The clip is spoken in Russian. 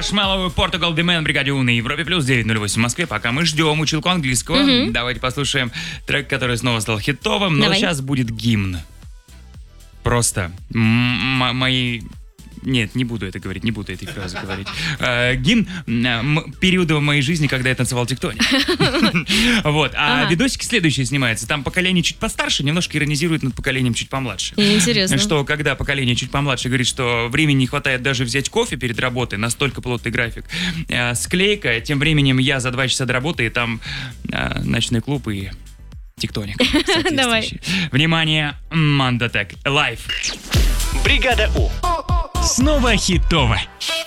Маршмеллоу, Portugal The Man, бригаде У на Европе плюс 908 в Москве. Пока мы ждем училку английского. Давайте послушаем трек, который снова стал хитовым. Но сейчас будет гимн. Просто мои... Нет, не буду это говорить, не буду этой фразы говорить. Гимн периода в моей жизни, когда я танцевал тектоник. Вот. А видосик следующий снимается. Там поколение чуть постарше немножко иронизирует над поколением чуть помладше. Интересно. Что когда поколение чуть помладше говорит, что времени не хватает даже взять кофе перед работой, настолько плотный график. Склейка, тем временем я за 2 часа до работы, и там ночной клуб и тектоник. Давай. Внимание, Мандатек, лайв. Бригада У. Снова хитово.